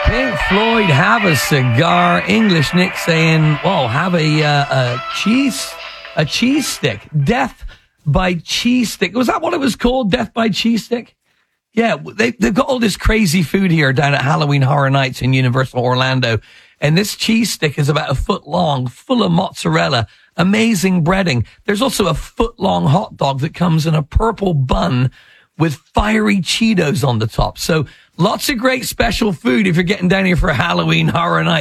Pink Floyd, Have a Cigar. English Nick saying, "Whoa, have a cheese stick. Death by cheese stick." Was that what it was called? Death by cheese stick? Yeah, they've got all this crazy food here down at Halloween Horror Nights in Universal Orlando. And this cheese stick is about a foot long, full of mozzarella, amazing breading. There's also a foot long hot dog that comes in a purple bun with fiery Cheetos on the top. So lots of great special food if you're getting down here for a Halloween Horror Night.